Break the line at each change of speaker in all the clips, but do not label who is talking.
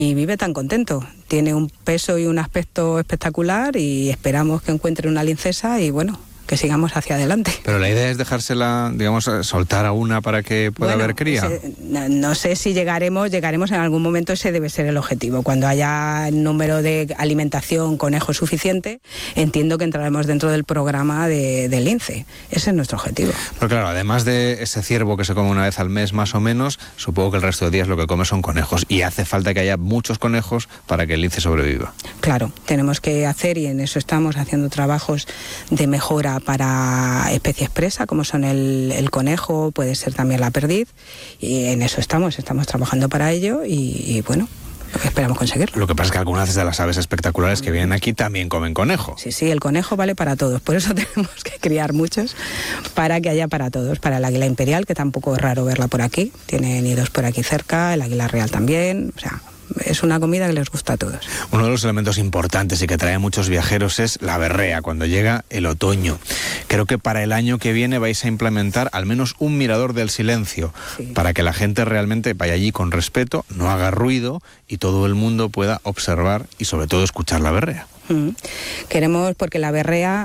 y vive tan contento. Tiene un peso y un aspecto espectacular y esperamos que encuentre una lincesa y bueno, que sigamos hacia adelante.
Pero la idea es dejársela, digamos, soltar a una para que pueda haber cría.
No sé si llegaremos en algún momento, ese debe ser el objetivo. Cuando haya número de alimentación conejo suficiente, entiendo que entraremos dentro del programa del lince. Ese es nuestro objetivo.
Pero claro, además de ese ciervo que se come una vez al mes más o menos, supongo que el resto de días lo que come son conejos y hace falta que haya muchos conejos para que el lince sobreviva.
Claro, tenemos que hacer, y en eso estamos haciendo trabajos de mejora para especie expresa, como son el conejo, puede ser también la perdiz, y en eso estamos trabajando para ello y bueno, esperamos conseguirlo.
Lo que pasa es que algunas de las aves espectaculares que vienen aquí también comen conejo.
Sí, el conejo vale para todos, por eso tenemos que criar muchos para que haya para todos. Para el águila imperial, que tampoco es raro verla por aquí, tiene nidos por aquí cerca, el águila real también, o sea, es una comida que les gusta a todos.
Uno de los elementos importantes y que trae a muchos viajeros es la berrea, cuando llega el otoño. Creo que para el año que viene vais a implementar al menos un mirador del silencio, para que la gente realmente vaya allí con respeto, no haga ruido y todo el mundo pueda observar y sobre todo escuchar la berrea.
Queremos, porque la berrea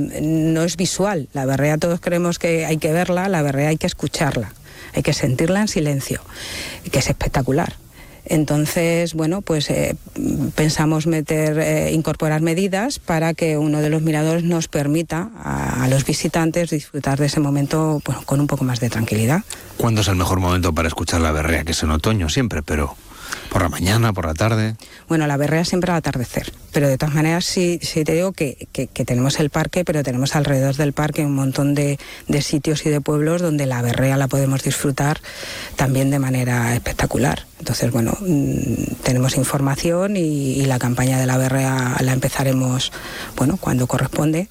no es visual, la berrea todos creemos que hay que verla, la berrea hay que escucharla, hay que sentirla en silencio, que es espectacular. Entonces, bueno, pues pensamos incorporar medidas para que uno de los miradores nos permita a los visitantes disfrutar de ese momento, pues, con un poco más de tranquilidad.
¿Cuándo es el mejor momento para escuchar la berrea? Que es en otoño siempre, pero ¿por la mañana, por la tarde?
Bueno, la berrea siempre al atardecer, pero de todas maneras sí te digo que tenemos el parque, pero tenemos alrededor del parque un montón de sitios y de pueblos donde la berrea la podemos disfrutar también de manera espectacular. Entonces, bueno, tenemos información y la campaña de la berrea la empezaremos, bueno, cuando corresponde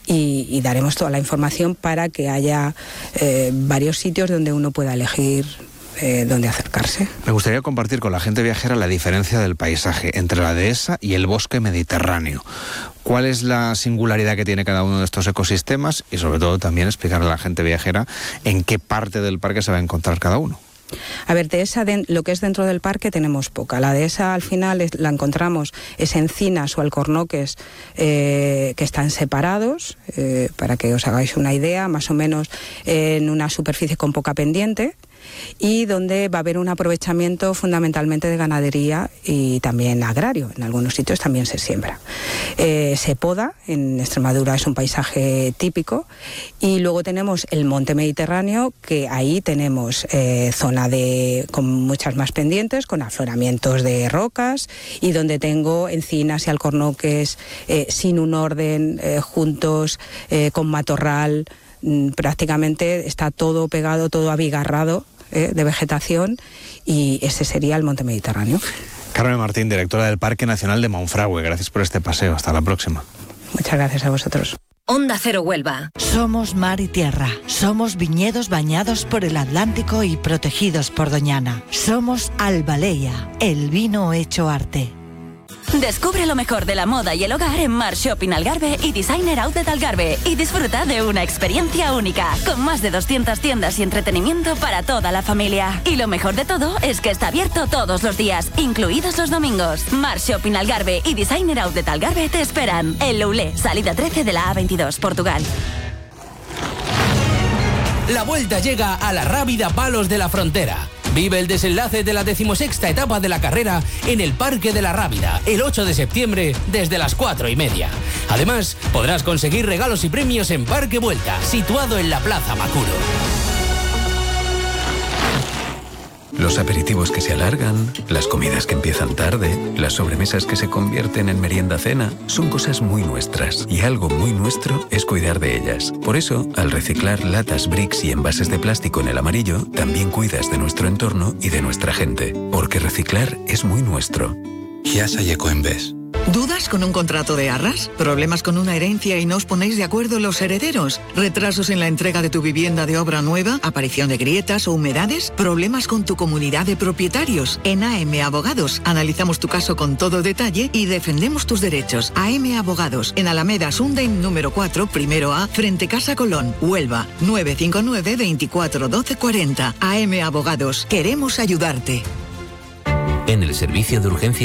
y daremos toda la información para que haya varios sitios donde uno pueda elegir dónde acercarse.
Me gustaría compartir con la gente viajera la diferencia del paisaje entre la dehesa y el bosque mediterráneo. ¿Cuál es la singularidad que tiene cada uno de estos ecosistemas? Y sobre todo también explicarle a la gente viajera en qué parte del parque se va a encontrar cada uno.
A ver, dehesa, lo que es dentro del parque tenemos poca. La dehesa al final la encontramos, es encinas o alcornoques que están separados, para que os hagáis una idea, más o menos en una superficie con poca pendiente, y donde va a haber un aprovechamiento fundamentalmente de ganadería y también agrario. En algunos sitios también se siembra. Se poda, en Extremadura es un paisaje típico, y luego tenemos el monte Mediterráneo, que ahí tenemos zona con muchas más pendientes, con afloramientos de rocas, y donde tengo encinas y alcornoques sin un orden, juntos, con matorral, prácticamente está todo pegado, todo abigarrado de vegetación, y ese sería el monte Mediterráneo.
Carmen Martín, directora del Parque Nacional de Monfragüe, gracias por este paseo, hasta la próxima.
Muchas gracias a vosotros.
Onda Cero Huelva.
Somos mar y tierra. Somos viñedos bañados por el Atlántico y protegidos por Doñana. Somos Albaleya, el vino hecho arte.
Descubre lo mejor de la moda y el hogar en Mar Shopping Algarve y Designer Outlet Algarve y disfruta de una experiencia única, con más de 200 tiendas y entretenimiento para toda la familia. Y lo mejor de todo es que está abierto todos los días, incluidos los domingos. Mar Shopping Algarve y Designer Outlet Algarve te esperan. En Loulé, salida 13 de la A22, Portugal.
La vuelta llega a la Rábida Palos de la Frontera. Vive el desenlace de la 16ª etapa de la carrera en el Parque de la Rábida, el 8 de septiembre, desde las 4:30. Además, podrás conseguir regalos y premios en Parque Vuelta, situado en la Plaza Macuro.
Los aperitivos que se alargan, las comidas que empiezan tarde, las sobremesas que se convierten en merienda-cena, son cosas muy nuestras. Y algo muy nuestro es cuidar de ellas. Por eso, al reciclar latas, bricks y envases de plástico en el amarillo, también cuidas de nuestro entorno y de nuestra gente. Porque reciclar es muy nuestro.
Chiasa y Ecoembes.
¿Dudas con un contrato de arras? ¿Problemas con una herencia y no os ponéis de acuerdo los herederos? ¿Retrasos en la entrega de tu vivienda de obra nueva? ¿Aparición de grietas o humedades? ¿Problemas con tu comunidad de propietarios? En AM Abogados analizamos tu caso con todo detalle y defendemos tus derechos. AM Abogados, en Alameda Sundain número 4, primero A, frente Casa Colón, Huelva, 959 24 12 40. AM Abogados, queremos ayudarte.
En el servicio de urgencia